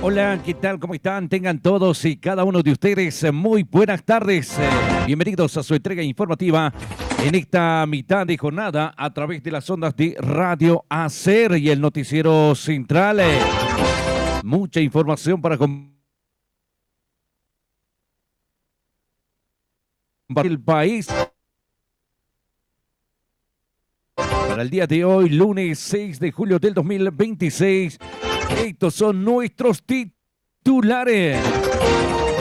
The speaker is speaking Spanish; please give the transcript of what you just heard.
Hola, ¿qué tal? ¿Cómo están? Tengan todos y cada uno de ustedes muy buenas tardes. Bienvenidos a su entrega informativa en esta mitad de jornada a través de las ondas de Radio Hacer y el noticiero central. Mucha información para compartir el país. Para el día de hoy, lunes 6 de julio del 2026, estos son nuestros titulares.